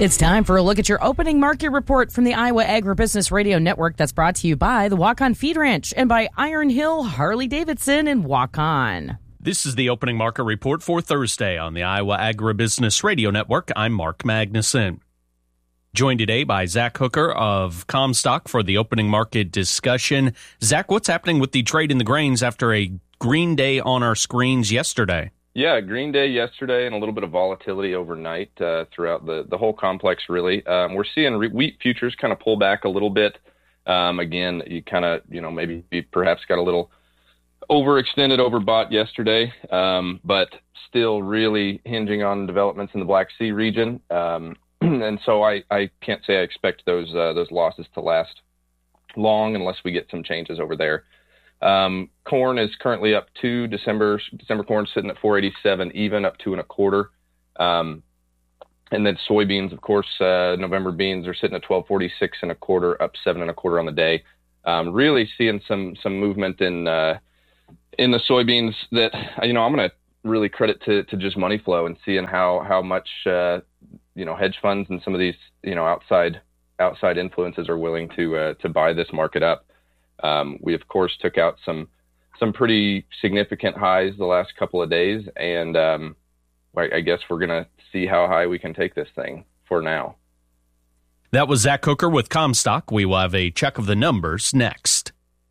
It's time for a look at your opening market report from the Iowa Agribusiness Radio Network that's brought to you by the Walk-On Feed Ranch and by Iron Hill Harley-Davidson and Walk-On. This is the opening market report for Thursday on the Iowa Agribusiness Radio Network. I'm Mark Magnuson. Joined today by Zach Hooker of Comstock for the opening market discussion. Zach, what's happening with the trade in the grains after a green day on our screens yesterday? Yeah, green day yesterday and a little bit of volatility overnight throughout the whole complex, really. We're seeing wheat futures kind of pull back a little bit. Again, you kind of, maybe perhaps got a little overextended, overbought yesterday, but still really hinging on developments in the Black Sea region. And so I can't say I expect those losses to last long unless we get some changes over there. Corn is currently up 2. December corn sitting at 487, even up 2 1/4. And then soybeans, of course, November beans are sitting at 1246 1/4, up 7 1/4 on the day. Really seeing some movement in the soybeans that I'm going to really credit to just money flow and seeing how much hedge funds and some of these outside influences are willing to buy this market up. We, of course, took out some pretty significant highs the last couple of days, and I guess we're going to see how high we can take this thing for now. That was Zach Hooker with Comstock. We will have a check of the numbers next.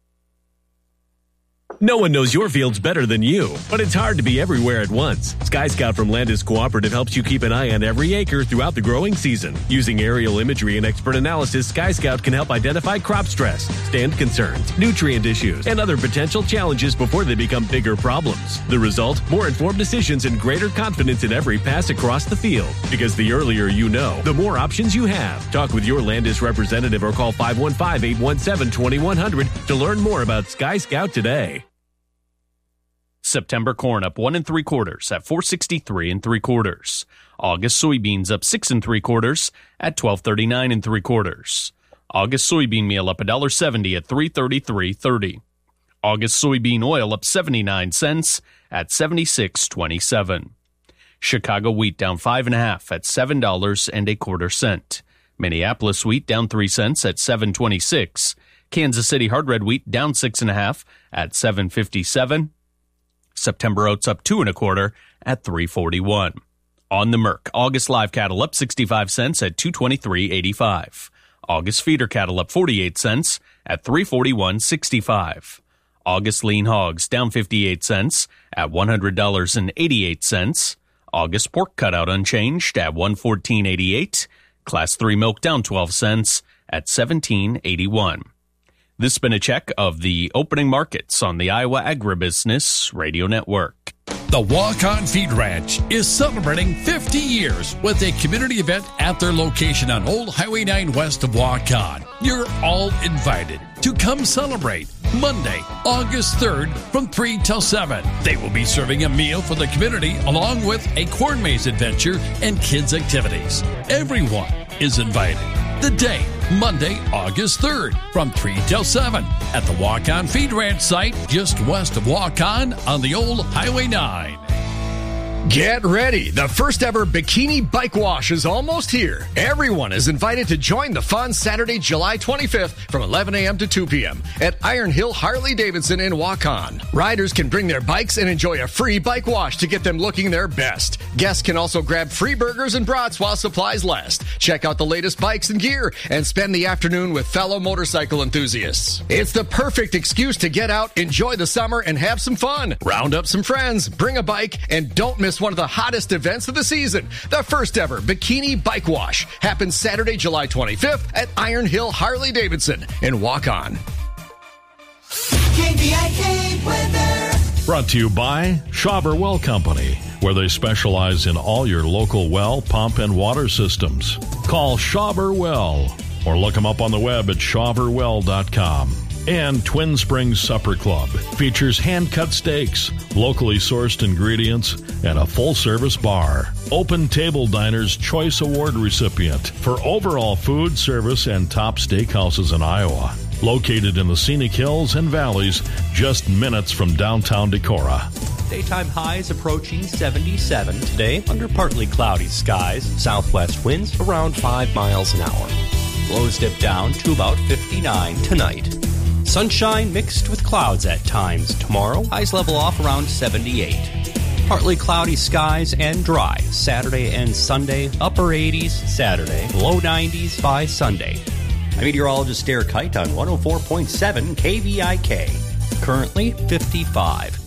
No one knows your fields better than you, but it's hard to be everywhere at once. Sky Scout from Landis Cooperative helps you keep an eye on every acre throughout the growing season. Using aerial imagery and expert analysis, Sky Scout can help identify crop stress, stand concerns, nutrient issues, and other potential challenges before they become bigger problems. The result? More informed decisions and greater confidence in every pass across the field. Because the earlier you know, the more options you have. Talk with your Landis representative or call 515-817-2100 to learn more about Sky Scout today. September corn up 1 3/4 at 463 3/4. August soybeans up 6 3/4 at 1239 3/4. August soybean meal up $1.70 at 333.30. August soybean oil up 79 cents at 76.27. Chicago wheat down 5 1/2 at $7.25. Minneapolis wheat down 3 cents at 7.26. Kansas City hard red wheat down 6 1/2 at 7.57. September oats up 2 1/4 at 3.41. On the Merc, August live cattle up 65 cents at 223.85. August feeder cattle up 48 cents at 341.65. August lean hogs down 58 cents at $100.88. August pork cutout unchanged at $114.88. Class 3 milk down 12 cents at $17.81. This has been a check of the opening markets on the Iowa Agribusiness Radio Network. The Walk-On Feed Ranch is celebrating 50 years with a community event at their location on Old Highway 9 west of Walk-On. You're all invited to come celebrate Monday, August 3rd from 3 till 7. They will be serving a meal for the community along with a corn maze adventure and kids' activities. Everyone is invited. The date, Monday, August 3rd from 3 till 7 at the Walk-On Feed Ranch site just west of Walk-On the Old Highway 9. Get ready! The first ever Bikini Bike Wash is almost here. Everyone is invited to join the fun Saturday, July 25th from 11 a.m. to 2 p.m. at Iron Hill Harley-Davidson in Walk-On. Riders can bring their bikes and enjoy a free bike wash to get them looking their best. Guests can also grab free burgers and brats while supplies last. Check out the latest bikes and gear and spend the afternoon with fellow motorcycle enthusiasts. It's the perfect excuse to get out, enjoy the summer, and have some fun. Round up some friends, bring a bike, and don't miss one of the hottest events of the season. The first ever Bikini Bike Wash happens Saturday, July 25th at Iron Hill Harley-Davidson in Walk-On. KVIK weather. Brought to you by Schauber Well Company, where they specialize in all your local well, pump, and water systems. Call Schauber Well or look them up on the web at schauberwell.com. And Twin Springs Supper Club features hand-cut steaks, locally sourced ingredients, and a full-service bar. Open Table Diner's Choice Award recipient for overall food, service, and top steakhouses in Iowa. Located in the scenic hills and valleys, just minutes from downtown Decorah. Daytime highs approaching 77 today under partly cloudy skies. Southwest winds around 5 miles an hour. Lows dip down to about 59 tonight. Sunshine mixed with clouds at times tomorrow. Highs level off around 78. Partly cloudy skies and dry Saturday and Sunday. Upper 80s Saturday. Low 90s by Sunday. I'm meteorologist Derek Height on 104.7 KVIK. Currently 55.